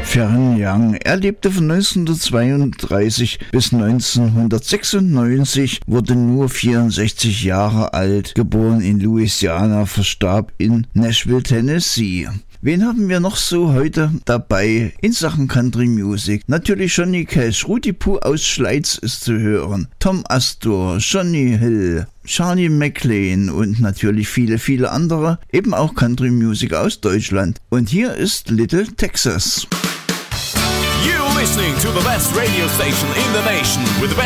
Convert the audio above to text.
Fern Young. Er lebte von 1932 bis 1996, wurde nur 64 Jahre alt, geboren in Louisiana, verstarb in Nashville, Tennessee. Wen haben wir noch so heute dabei in Sachen Country Music? Natürlich Johnny Cash, Rudy Poo aus Schleiz ist zu hören, Tom Astor, Johnny Hill, Charlie McLean und natürlich viele, viele andere, eben auch Country Music aus Deutschland. Und hier ist Little Texas. You're listening to the best radio station in the nation with the best